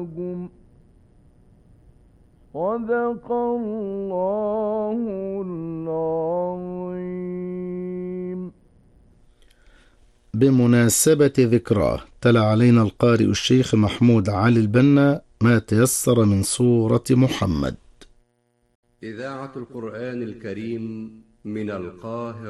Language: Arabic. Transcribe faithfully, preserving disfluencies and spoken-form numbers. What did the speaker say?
صدق الله العظيم. بمناسبة ذكراه تلا علينا القارئ الشيخ محمود علي البنا ما تيسر من سورة محمد. إذاعة القرآن الكريم من القاهرة.